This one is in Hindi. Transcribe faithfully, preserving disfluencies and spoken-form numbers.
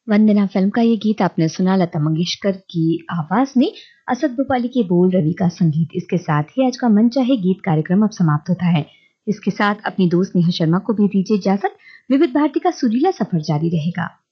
वंदना फिल्म का ये गीत आपने सुना, लता मंगेशकर की आवाज में, असद भोपाली के बोल, रवि का संगीत। इसके साथ ही आज का मन चाहे गीत कार्यक्रम अब समाप्त होता है। इसके साथ अपनी दोस्त नेहा शर्मा को भी दीजिए इजाजत। विविध भारती का सुरीला सफर जारी रहेगा।